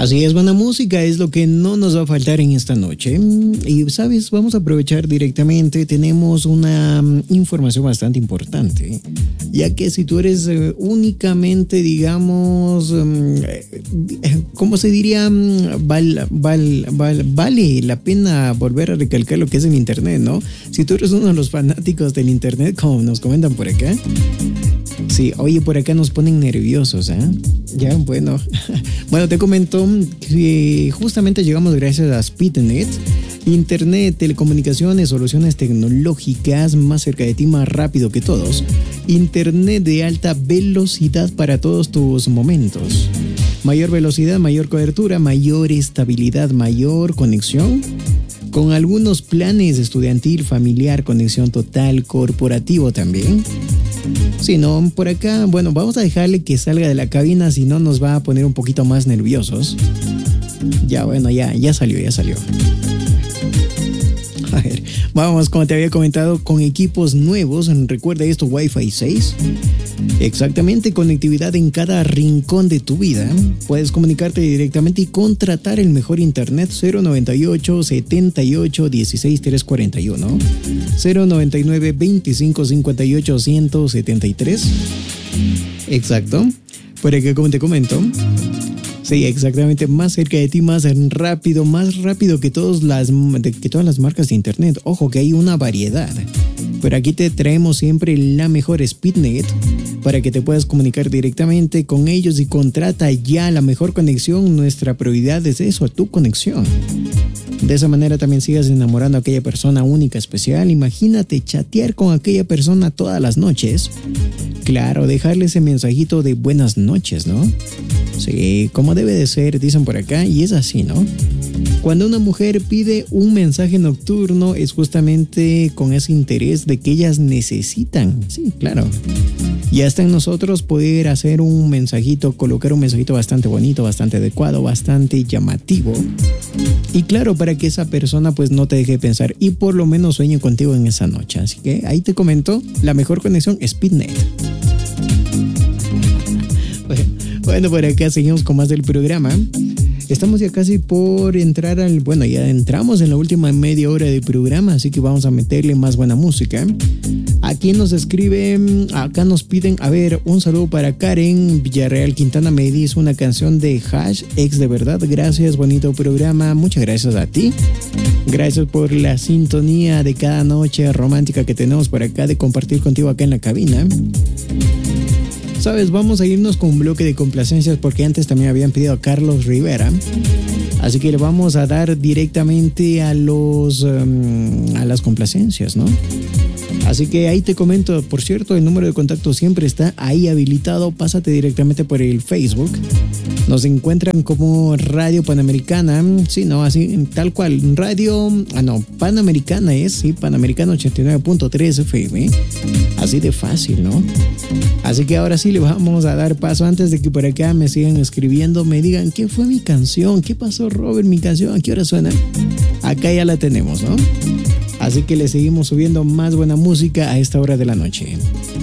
Así es, buena música es lo que no nos va a faltar en esta noche. Y, ¿sabes? Vamos a aprovechar directamente. Tenemos una información bastante importante. Ya que si tú eres únicamente, digamos, ¿cómo se diría? Vale la pena volver a recalcar lo que es el Internet, ¿no? Si tú eres uno de los fanáticos del Internet, como nos comentan por acá. Sí, oye, por acá nos ponen nerviosos, ¿eh? Ya, bueno. Bueno, te comento que justamente llegamos gracias a Speednet. Internet, telecomunicaciones, soluciones tecnológicas más cerca de ti, más rápido que todos. Internet de alta velocidad para todos tus momentos. Mayor velocidad, mayor cobertura, mayor estabilidad, mayor conexión. Con algunos planes estudiantil, familiar, conexión total, corporativo también. Si no, por acá, bueno, vamos a dejarle que salga de la cabina, si no nos va a poner un poquito más nerviosos. Ya, bueno, ya salió. A ver, vamos, como te había comentado, con equipos nuevos. Recuerda esto, Wi-Fi 6. Exactamente, conectividad en cada rincón de tu vida. Puedes comunicarte directamente y contratar el mejor internet. 098 78 16 341 099 25 58 173. Exacto. Por acá, como te comento, sí, exactamente, más cerca de ti, más rápido que todas las marcas de internet. Ojo que hay una variedad. Pero aquí te traemos siempre la mejor Speednet para que te puedas comunicar directamente con ellos y contrata ya la mejor conexión. Nuestra prioridad es eso, tu conexión. De esa manera también sigas enamorando a aquella persona única, especial. Imagínate chatear con aquella persona todas las noches. Claro, dejarle ese mensajito de buenas noches, ¿no? Sí, como debe de ser, dicen por acá, y es así, ¿no? Cuando una mujer pide un mensaje nocturno es justamente con ese interés de que ellas necesitan. Sí, claro. Ya está en nosotros poder hacer un mensajito, colocar un mensajito bastante bonito, bastante adecuado, bastante llamativo. Y claro, para que esa persona pues no te deje pensar y por lo menos sueñe contigo en esa noche. Así que ahí te comento, la mejor conexión es Speednet. Bueno, por acá seguimos con más del programa. Estamos ya casi por entrar ya entramos en la última media hora del programa, así que vamos a meterle más buena música. Aquí nos escriben, acá nos piden, a ver, un saludo para Karen Villarreal Quintana, me dice una canción de Hash, ex de verdad, gracias, bonito programa, muchas gracias a ti. Gracias por la sintonía de cada noche romántica que tenemos por acá, de compartir contigo acá en la cabina. Sabes, vamos a irnos con un bloque de complacencias porque antes también habían pedido a Carlos Rivera. Así que le vamos a dar directamente a las complacencias, ¿no? Así que ahí te comento, por cierto, el número de contacto siempre está ahí habilitado. Pásate directamente por el Facebook. Nos encuentran como Radio Panamericana, sí, no, así, tal cual, Panamericana es, sí, Panamericana 89.3 FM. Así de fácil, ¿no? Así que ahora sí le vamos a dar paso antes de que por acá me sigan escribiendo, me digan, ¿qué fue mi canción? ¿Qué pasó, Robert, mi canción? ¿A qué hora suena? Acá ya la tenemos, ¿no? Así que le seguimos subiendo más buena música a esta hora de la noche.